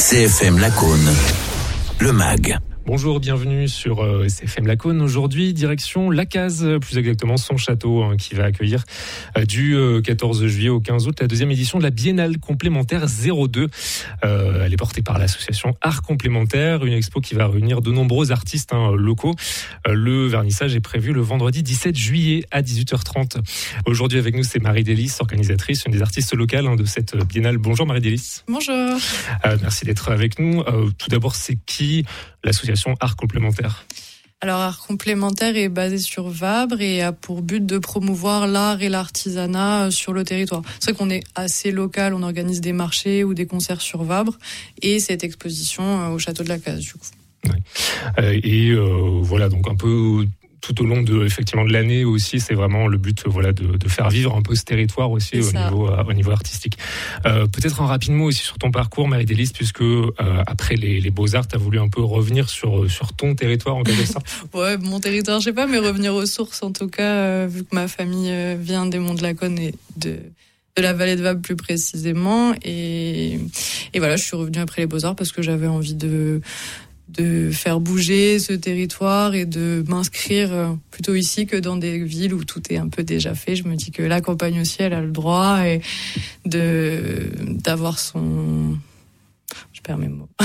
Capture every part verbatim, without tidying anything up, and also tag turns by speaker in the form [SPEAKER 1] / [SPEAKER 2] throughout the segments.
[SPEAKER 1] C F M Lacaune, le M A G.
[SPEAKER 2] Bonjour, bienvenue sur euh, C F M Lacaune. Aujourd'hui, direction Lacaz, plus exactement son château, hein, qui va accueillir euh, du euh, quatorze juillet au quinze août la deuxième édition de la Biennale complémentaire zéro deux. Euh, elle est portée par l'association Art Complémentaire, une expo qui va réunir de nombreux artistes hein, locaux. Euh, le vernissage est prévu le vendredi dix-sept juillet à dix-huit heures trente. Aujourd'hui avec nous, c'est Marie Délice, organisatrice, une des artistes locales hein, de cette Biennale. Bonjour Marie Délice.
[SPEAKER 3] Bonjour.
[SPEAKER 2] Euh, merci d'être avec nous. Euh, tout d'abord, c'est qui l'association Art Complémentaire?
[SPEAKER 3] Alors, Art Complémentaire est basé sur Vabre et a pour but de promouvoir l'art et l'artisanat sur le territoire. C'est vrai qu'on est assez local, on organise des marchés ou des concerts sur Vabre et cette exposition au château de Lacaz, du coup.
[SPEAKER 2] Oui. Euh, et euh, voilà, donc un peu tout au long de effectivement de l'année aussi, c'est vraiment le but voilà de, de faire vivre un peu ce territoire aussi au niveau euh, au niveau artistique. Euh, peut-être un rapide mot aussi sur ton parcours, Marie Délice, puisque euh, après les, les Beaux-Arts, tu as voulu un peu revenir sur sur ton territoire en quelque sorte.
[SPEAKER 3] Ouais, mon territoire, je sais pas, mais revenir aux sources en tout cas, euh, vu que ma famille euh, vient des Monts de Lacaune et de de la vallée de Vabre plus précisément, et et voilà, je suis revenue après les Beaux-Arts parce que j'avais envie de de faire bouger ce territoire et de m'inscrire plutôt ici que dans des villes où tout est un peu déjà fait. Je me dis que la campagne aussi, elle a le droit et de d'avoir son... Je perds mes mots.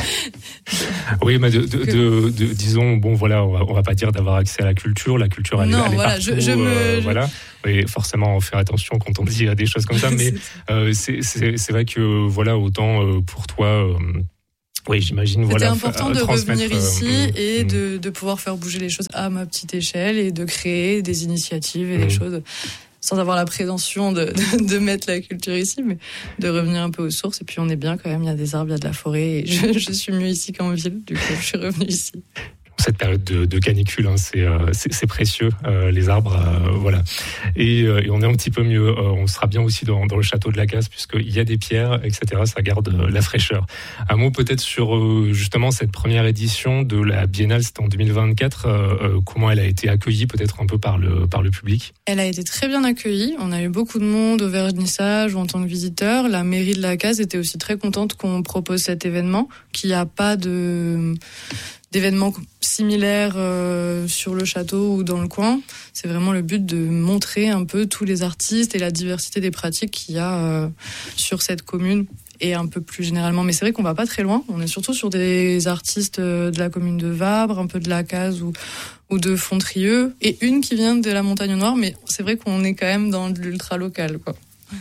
[SPEAKER 2] Oui, mais de, de, de, de, disons, bon voilà, on va, on va pas dire d'avoir accès à la culture. La culture, elle,
[SPEAKER 3] non,
[SPEAKER 2] elle est
[SPEAKER 3] voilà,
[SPEAKER 2] partout.
[SPEAKER 3] Je, je me...
[SPEAKER 2] euh, voilà. Oui, forcément, faire attention quand on dit des choses comme ça. Mais euh, c'est, c'est, c'est vrai que voilà, autant euh, pour toi... Euh, Oui, j'imagine.
[SPEAKER 3] C'était
[SPEAKER 2] voilà,
[SPEAKER 3] important de revenir ici
[SPEAKER 2] euh,
[SPEAKER 3] et
[SPEAKER 2] mmh.
[SPEAKER 3] de, de pouvoir faire bouger les choses à ma petite échelle et de créer des initiatives et mmh. des choses sans avoir la prétention de, de, de mettre la culture ici, mais de revenir un peu aux sources. Et puis on est bien quand même, il y a des arbres, il y a de la forêt et je, je suis mieux ici qu'en ville, du coup je suis revenue ici.
[SPEAKER 2] Cette période de, de canicule, hein, c'est, euh, c'est, c'est précieux, euh, les arbres, euh, voilà. Et, euh, et on est un petit peu mieux. Euh, on sera bien aussi dans, dans le château de Lacaz, puisqu'il y a des pierres, et cetera. Ça garde euh, la fraîcheur. Un mot peut-être sur euh, justement cette première édition de la Biennale, c'était en deux mille vingt-quatre. Euh, euh, comment elle a été accueillie, peut-être un peu par le par le public? Elle
[SPEAKER 3] a été très bien accueillie. On a eu beaucoup de monde au vernissage ou en tant que visiteur. La mairie de Lacaz était aussi très contente qu'on propose cet événement, qu'il n'y a pas de d'événements similaires euh, sur le château ou dans le coin. C'est vraiment le but de montrer un peu tous les artistes et la diversité des pratiques qu'il y a euh, sur cette commune et un peu plus généralement. Mais c'est vrai qu'on va pas très loin. On est surtout sur des artistes de la commune de Vabre, un peu de Lacaz ou, ou de Fontrieux, et une qui vient de la Montagne Noire. Mais c'est vrai qu'on est quand même dans l'ultra local, quoi.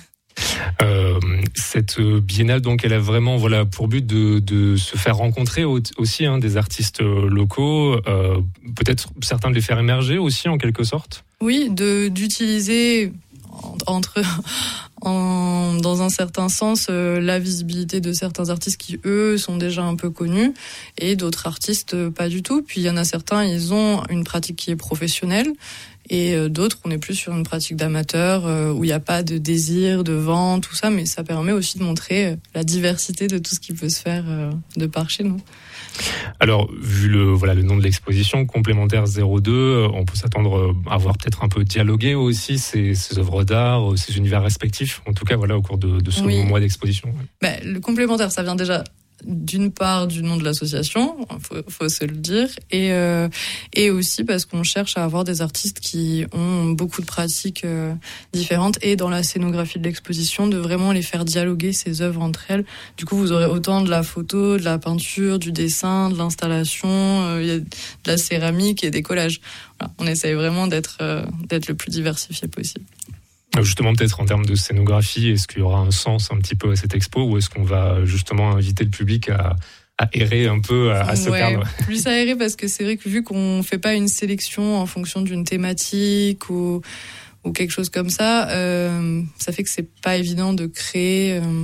[SPEAKER 2] Euh, cette biennale, donc, elle a vraiment, voilà, pour but de, de se faire rencontrer aussi hein, des artistes locaux, euh, peut-être certains de les faire émerger aussi en quelque sorte.
[SPEAKER 3] Oui, de d'utiliser entre en, dans un certain sens euh, la visibilité de certains artistes qui eux sont déjà un peu connus et d'autres artistes euh, pas du tout. Puis il y en a certains, ils ont une pratique qui est professionnelle. Et d'autres, on est plus sur une pratique d'amateur euh, où il n'y a pas de désir, de vente, tout ça, mais ça permet aussi de montrer la diversité de tout ce qui peut se faire euh, de par chez nous.
[SPEAKER 2] Alors, vu le voilà le nom de l'exposition, Complémentaire zéro deux, on peut s'attendre à voir peut-être un peu dialoguer aussi ces, ces œuvres d'art, ces univers respectifs, en tout cas voilà au cours de, de ce oui. mois d'exposition.
[SPEAKER 3] Ben, le complémentaire, ça vient déjà d'une part du nom de l'association, faut, faut se le dire, et euh, et aussi parce qu'on cherche à avoir des artistes qui ont beaucoup de pratiques euh, différentes et dans la scénographie de l'exposition de vraiment les faire dialoguer ces œuvres entre elles. Du coup, vous aurez autant de la photo, de la peinture, du dessin, de l'installation, euh, y a de la céramique et des collages. Voilà, on essaye vraiment d'être euh, d'être le plus diversifié possible.
[SPEAKER 2] Justement, peut-être en termes de scénographie, est-ce qu'il y aura un sens un petit peu à cette expo ou est-ce qu'on va justement inviter le public à, à errer un peu, à, à se
[SPEAKER 3] ouais,
[SPEAKER 2] perdre?
[SPEAKER 3] Plus à errer parce que c'est vrai que vu qu'on fait pas une sélection en fonction d'une thématique ou, ou quelque chose comme ça, euh, ça fait que c'est pas évident de créer euh,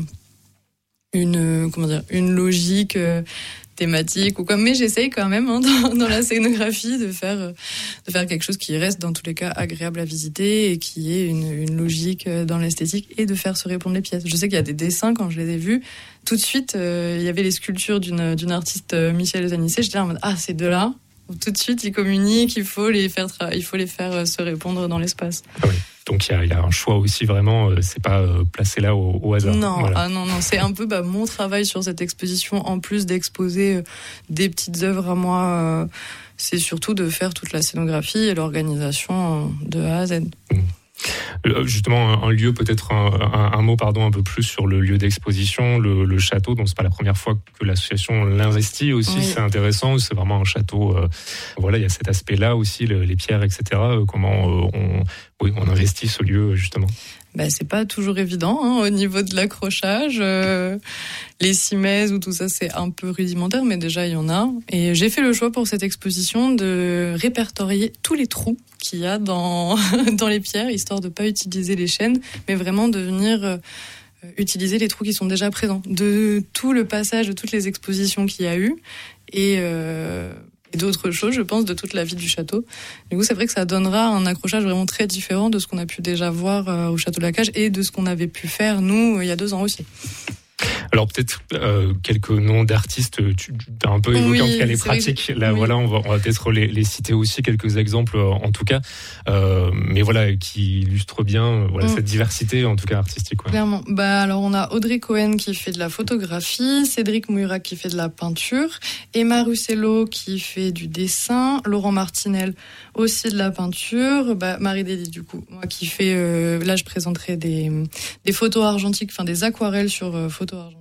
[SPEAKER 3] une, comment dire, une logique euh, thématique ou quoi, mais j'essaye quand même hein, dans, dans la scénographie de faire de faire quelque chose qui reste dans tous les cas agréable à visiter et qui ait une, une logique dans l'esthétique et de faire se répondre les pièces. Je sais qu'il y a des dessins quand je les ai vus, tout de suite euh, il y avait les sculptures d'une d'une artiste euh, Michel Zanissé, j'étais là en mode ah ces deux là tout de suite ils communiquent, il faut les faire tra- il faut les faire euh, se répondre dans l'espace.
[SPEAKER 2] Ah oui. Donc il y a, y a un choix aussi vraiment, euh, c'est pas euh, placé là au, au hasard.
[SPEAKER 3] Non,
[SPEAKER 2] voilà.
[SPEAKER 3] ah non, non, c'est un peu bah, mon travail sur cette exposition, en plus d'exposer euh, des petites œuvres à moi, euh, c'est surtout de faire toute la scénographie et l'organisation euh, de A à Z.
[SPEAKER 2] Mmh. Justement, un, un lieu, peut-être un, un, un mot pardon, un peu plus sur le lieu d'exposition, le, le château. Donc, c'est pas la première fois que l'association l'investit aussi. Oui. C'est intéressant. C'est vraiment un château. Euh, voilà, il y a cet aspect-là aussi, le, les pierres, et cetera. Comment euh, on, oui, on investit ce lieu justement.
[SPEAKER 3] Ben, c'est pas toujours évident hein, au niveau de l'accrochage. Euh, les cimaises ou tout ça, c'est un peu rudimentaire, mais déjà, il y en a. Et j'ai fait le choix pour cette exposition de répertorier tous les trous qu'il y a dans, dans les pierres, histoire de pas utiliser les chaînes, mais vraiment de venir euh, utiliser les trous qui sont déjà présents. De tout le passage, de toutes les expositions qu'il y a eu. Et... Euh, et d'autres choses, je pense, de toute la vie du château. Du coup, c'est vrai que ça donnera un accrochage vraiment très différent de ce qu'on a pu déjà voir euh, au Château de la Cage et de ce qu'on avait pu faire, nous, il y a deux ans aussi.
[SPEAKER 2] Alors peut-être euh, quelques noms d'artistes, tu as un peu évoqué oui, en tout cas les pratiques. Là, oui. voilà, on va, on va peut-être les, les citer aussi, quelques exemples en tout cas, euh, mais voilà, qui illustrent bien voilà, mm. cette diversité en tout cas artistique. Ouais.
[SPEAKER 3] Clairement. Bah, alors on a Audrey Cohen qui fait de la photographie, Cédric Mourac qui fait de la peinture, Emma Russello qui fait du dessin, Laurent Martinel aussi de la peinture, bah, Marie Dédie du coup, moi qui fait, euh, là je présenterai des, des photos argentiques, enfin des aquarelles sur euh, photos argentiques.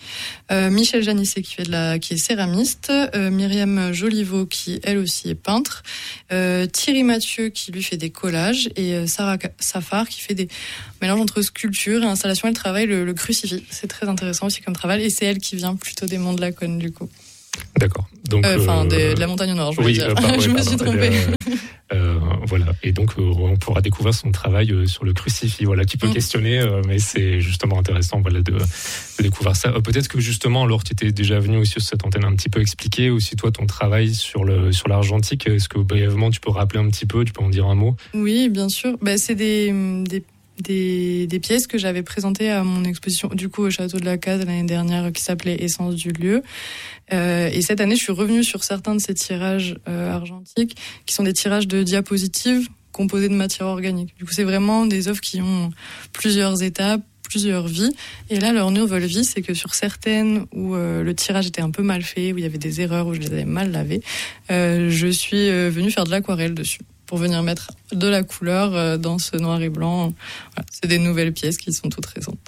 [SPEAKER 3] Euh, Michel Janisset qui fait de la, qui est céramiste, euh, Myriam Joliveau qui elle aussi est peintre, euh, Thierry Mathieu qui lui fait des collages et euh, Sarah Safar qui fait des mélanges entre sculpture et installation. Elle travaille le, le crucifix. C'est très intéressant aussi comme travail et c'est elle qui vient plutôt des Monts de la Cône du coup.
[SPEAKER 2] D'accord. Donc,
[SPEAKER 3] enfin, euh,
[SPEAKER 2] euh,
[SPEAKER 3] de, de la montagne nord, je veux
[SPEAKER 2] oui,
[SPEAKER 3] dire.
[SPEAKER 2] Euh, pardon,
[SPEAKER 3] je
[SPEAKER 2] oui,
[SPEAKER 3] me suis
[SPEAKER 2] pardon,
[SPEAKER 3] trompée.
[SPEAKER 2] Euh, euh, voilà. Et donc, euh, on pourra découvrir son travail euh, sur le crucifix, voilà, qui peut mm. questionner, euh, mais c'est justement intéressant, voilà, de, de découvrir ça. Euh, peut-être que justement, alors, tu étais déjà venu aussi sur cette antenne un petit peu expliquer aussi toi ton travail sur le sur l'argentique. Est-ce que brièvement tu peux rappeler un petit peu, tu peux en dire un mot?
[SPEAKER 3] Oui, bien sûr. Bah, c'est des des Des, des pièces que j'avais présentées à mon exposition du coup au Château de la Case l'année dernière qui s'appelait Essence du lieu euh, et cette année je suis revenue sur certains de ces tirages euh, argentiques qui sont des tirages de diapositives composées de matière organique. Du coup c'est vraiment des œuvres qui ont plusieurs étapes, plusieurs vies, et là leur nouvelle vie c'est que sur certaines où euh, le tirage était un peu mal fait, où il y avait des erreurs, où je les avais mal lavées, euh, je suis euh, venue faire de l'aquarelle dessus pour venir mettre de la couleur dans ce noir et blanc. Voilà, c'est des nouvelles pièces qui sont toutes récentes.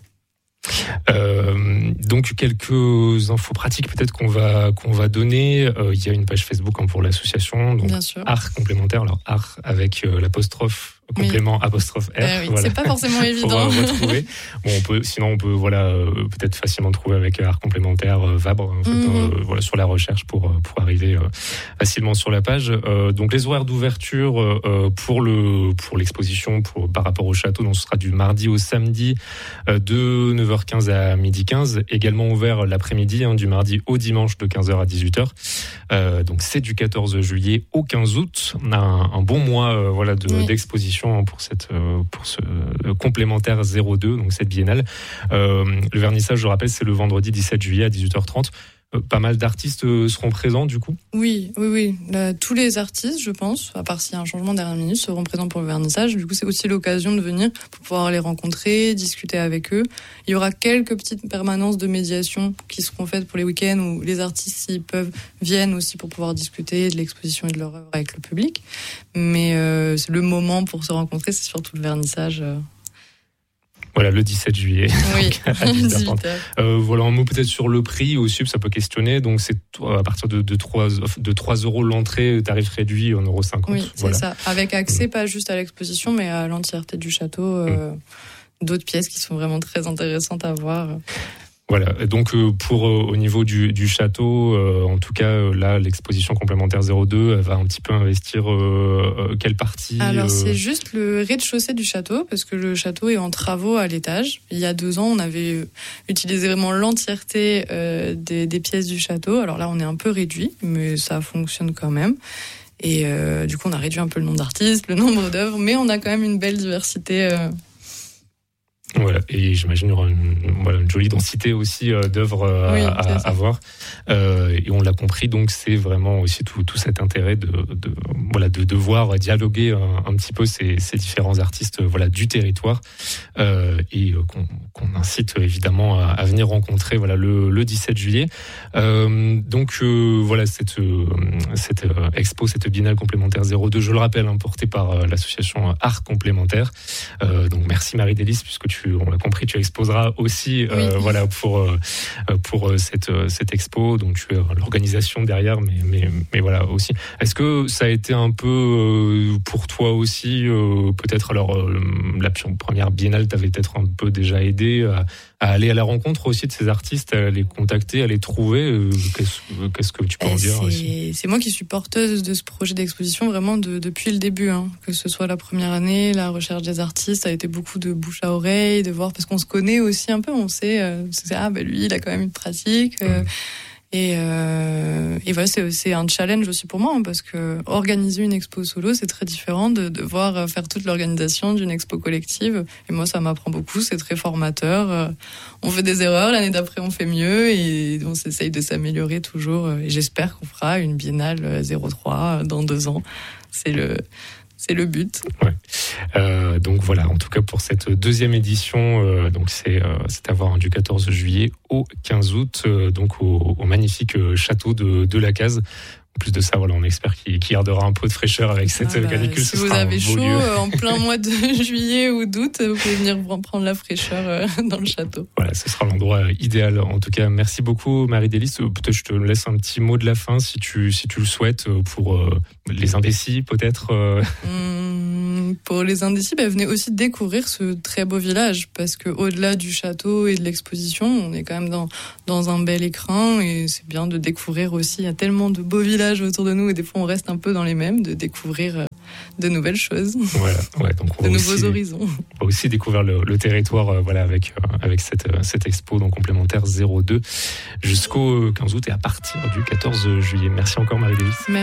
[SPEAKER 2] Euh, donc quelques infos pratiques peut-être qu'on va qu'on va donner. Euh, il y a une page Facebook hein, pour l'association, donc Art complémentaire. Alors art avec euh, l'apostrophe complément oui. apostrophe R.
[SPEAKER 3] Euh, oui,
[SPEAKER 2] voilà.
[SPEAKER 3] C'est pas forcément évident.
[SPEAKER 2] retrouver. Bon, on peut, sinon on peut voilà euh, peut-être facilement trouver avec art complémentaire euh, Vabre en fait, mm-hmm. euh, voilà sur la recherche pour pour arriver euh, facilement sur la page. Euh, donc les horaires d'ouverture euh, pour le pour l'exposition pour par rapport au château, donc ce sera du mardi au samedi euh, de neuf heures quinze à midi quinze, également ouvert l'après-midi hein, du mardi au dimanche de quinze heures à dix-huit heures. Euh, donc c'est du quatorze juillet au quinze août. On a un, un bon mois euh, voilà de, oui. d'exposition pour cette pour ce complémentaire zéro deux, donc cette biennale. Euh, le vernissage, je rappelle, c'est le vendredi dix-sept juillet à dix-huit heures trente. Euh, pas mal d'artistes seront présents du coup.
[SPEAKER 3] Oui, oui, oui. Là, tous les artistes, je pense, à part s'il y a un changement dernière minute, seront présents pour le vernissage. Du coup, c'est aussi l'occasion de venir pour pouvoir les rencontrer, discuter avec eux. Il y aura quelques petites permanences de médiation qui seront faites pour les week-ends où les artistes, s'ils peuvent, viennent aussi pour pouvoir discuter de l'exposition et de leur œuvre avec le public. Mais euh, c'est le moment pour se rencontrer, c'est surtout le vernissage. Euh...
[SPEAKER 2] Voilà, le dix-sept juillet.
[SPEAKER 3] Oui, dix-huit heures.
[SPEAKER 2] Euh, voilà, un mot peut-être sur le prix aussi, ça peut questionner. Donc, c'est à partir de, de, trois, de trois euros l'entrée, tarif réduit, un euro cinquante.
[SPEAKER 3] Oui, c'est
[SPEAKER 2] voilà.
[SPEAKER 3] ça. Avec accès, mmh. pas juste à l'exposition, mais à l'entièreté du château. Euh, mmh. D'autres pièces qui sont vraiment très intéressantes à voir.
[SPEAKER 2] Voilà, donc pour euh, au niveau du, du château, euh, en tout cas euh, là l'exposition complémentaire zéro deux elle va un petit peu investir euh, euh, quelle partie?
[SPEAKER 3] Alors
[SPEAKER 2] euh...
[SPEAKER 3] c'est juste le rez-de-chaussée du château parce que le château est en travaux à l'étage. Il y a deux ans on avait utilisé vraiment l'entièreté euh, des, des pièces du château. Alors là on est un peu réduit mais ça fonctionne quand même. Et euh, du coup on a réduit un peu le nombre d'artistes, le nombre d'œuvres, mais on a quand même une belle diversité. Euh...
[SPEAKER 2] Voilà, et j'imagine qu'il y aura une, voilà, une jolie densité aussi euh, d'œuvres euh, oui, à, à voir. Euh, et on l'a compris, donc c'est vraiment aussi tout, tout cet intérêt de, de, voilà, de, de voir dialoguer un, un petit peu ces, ces différents artistes voilà, du territoire euh, et euh, qu'on, qu'on incite évidemment à, à venir rencontrer voilà, le, le dix-sept juillet. Euh, donc euh, voilà, cette, euh, cette euh, expo, cette biennale complémentaire zéro deux, je le rappelle, hein, portée par euh, l'association Art Complémentaire. Euh, donc merci Marie-Délice, puisque tu on l'a compris, tu exposeras aussi euh, oui. voilà, pour, euh, pour cette, cette expo. Donc tu es l'organisation derrière, mais, mais, mais voilà aussi. Est-ce que ça a été un peu euh, pour toi aussi, euh, peut-être alors euh, la première biennale t'avait peut-être un peu déjà aidé à, à aller à la rencontre aussi de ces artistes, à les contacter, à les trouver. Euh, qu'est-ce, qu'est-ce que tu peux en dire
[SPEAKER 3] c'est,
[SPEAKER 2] aussi?
[SPEAKER 3] C'est moi qui suis porteuse de ce projet d'exposition vraiment de, depuis le début, hein. Que ce soit la première année, la recherche des artistes, ça a été beaucoup de bouche à oreille, de voir, parce qu'on se connaît aussi un peu, on sait, euh, c'est, ah ben lui il a quand même une pratique. Euh, mmh. Et, euh, et voilà, c'est, c'est un challenge aussi pour moi, hein, parce que organiser une expo solo, c'est très différent de devoir faire toute l'organisation d'une expo collective. Et moi, ça m'apprend beaucoup, c'est très formateur. On fait des erreurs, l'année d'après, on fait mieux et on s'essaye de s'améliorer toujours. Et j'espère qu'on fera une biennale zéro trois dans deux ans. C'est le... C'est le but.
[SPEAKER 2] Ouais. Euh, donc voilà, en tout cas pour cette deuxième édition, euh, donc c'est, euh, c'est à voir hein, du quatorze juillet au quinze août, euh, donc au, au magnifique château de, de la Case. En plus de ça, voilà, on espère qu'il, qu'il gardera un peu de fraîcheur avec cette ah bah, canicule.
[SPEAKER 3] Si vous avez chaud euh, en plein mois de juillet ou d'août, vous pouvez venir prendre la fraîcheur euh, dans le château.
[SPEAKER 2] Voilà, ce sera l'endroit idéal. En tout cas, merci beaucoup Marie-Délice. Peut-être je te laisse un petit mot de la fin si tu, si tu le souhaites pour euh, les indécis peut-être. Euh...
[SPEAKER 3] Hum, pour les indécis, bah, venez aussi découvrir ce très beau village parce que au-delà du château et de l'exposition, on est quand même dans, dans un bel écrin et c'est bien de découvrir aussi. Il y a tellement de beaux villages autour de nous et des fois on reste un peu dans les mêmes, de découvrir de nouvelles choses,
[SPEAKER 2] voilà, ouais, donc on
[SPEAKER 3] de
[SPEAKER 2] va
[SPEAKER 3] nouveaux
[SPEAKER 2] aussi,
[SPEAKER 3] horizons.
[SPEAKER 2] On va aussi découvrir le, le territoire euh, voilà, avec, euh, avec cette, cette expo donc complémentaire zéro deux jusqu'au quinze août et à partir du quatorze juillet. Merci encore Marie-Délice.